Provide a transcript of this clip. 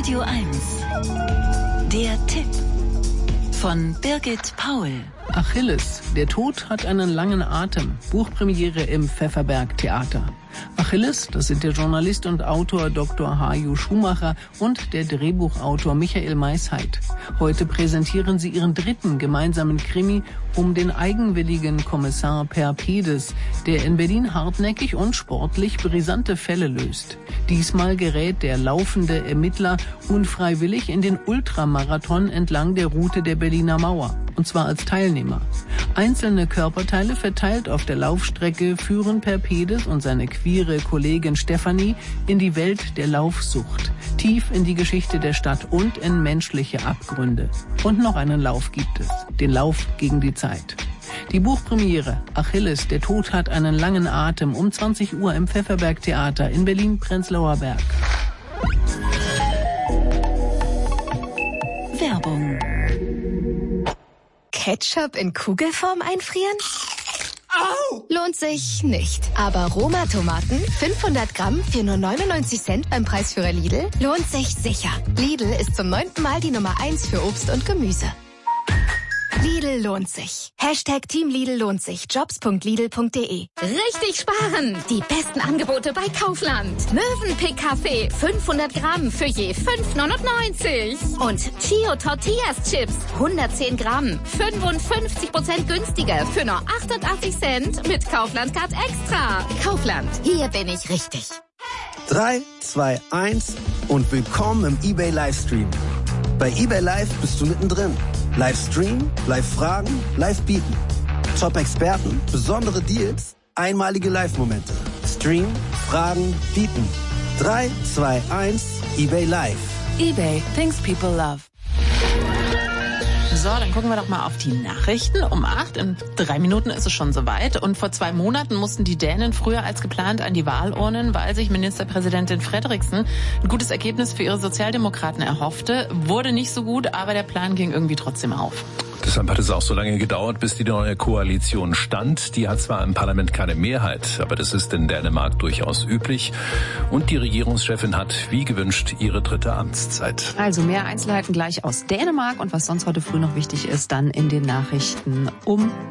Radio 1. Der Tipp von Birgit Paul. Achilles, der Tod hat einen langen Atem. Buchpremiere im Pfefferberg Theater. Achilles, das sind der Journalist und Autor Dr. Hajo Schumacher und der Drehbuchautor Michael Maisheit. Heute präsentieren sie ihren dritten gemeinsamen Krimi um den eigenwilligen Kommissar Perpedes, der in Berlin hartnäckig und sportlich brisante Fälle löst. Diesmal gerät der laufende Ermittler unfreiwillig in den Ultramarathon entlang der Route der Berliner Mauer. Und zwar als Teilnehmer. Einzelne Körperteile verteilt auf der Laufstrecke führen Perpedes und seine queere Kollegin Stefanie in die Welt der Laufsucht, tief in die Geschichte der Stadt und in menschliche Abgründe. Und noch einen Lauf gibt es, den Lauf gegen die Zeit. Die Buchpremiere Achilles, der Tod hat einen langen Atem um 20 Uhr im Pfefferberg Theater in Berlin-Prenzlauer Berg. Werbung. Ketchup in Kugelform einfrieren? Au! Lohnt sich nicht. Aber Roma-Tomaten, 500 Gramm für nur 99 Cent beim Preisführer Lidl, lohnt sich sicher. Lidl ist zum 9. Mal die Nummer 1 für Obst und Gemüse. Lidl lohnt sich. Hashtag Team Lidl lohnt sich. Jobs.lidl.de. Richtig sparen! Die besten Angebote bei Kaufland. Mövenpick-Kaffee, 500 Gramm für je 5,99. Und Chio Tortillas Chips, 110 Gramm, 55% günstiger für nur 88 Cent mit Kaufland Card Extra. Kaufland, hier bin ich richtig. 3, 2, 1 und willkommen im eBay Livestream. Bei eBay Live bist du mittendrin. Livestream, Live-Fragen, Live-Bieten. Top-Experten, besondere Deals, einmalige Live-Momente. Stream, Fragen, Bieten. 3, 2, 1, eBay Live. eBay, things people love. So, dann gucken wir doch mal auf die Nachrichten. Um 8, in 3 Minuten ist es schon soweit. Und vor 2 Monaten mussten die Dänen früher als geplant an die Wahlurnen, weil sich Ministerpräsidentin Frederiksen ein gutes Ergebnis für ihre Sozialdemokraten erhoffte. Wurde nicht so gut, aber der Plan ging irgendwie trotzdem auf. Deshalb hat es auch so lange gedauert, bis die neue Koalition stand. Die hat zwar im Parlament keine Mehrheit, aber das ist in Dänemark durchaus üblich. Und die Regierungschefin hat, wie gewünscht, ihre 3. Amtszeit. Also mehr Einzelheiten gleich aus Dänemark und was sonst heute früh noch wichtig ist, dann in den Nachrichten um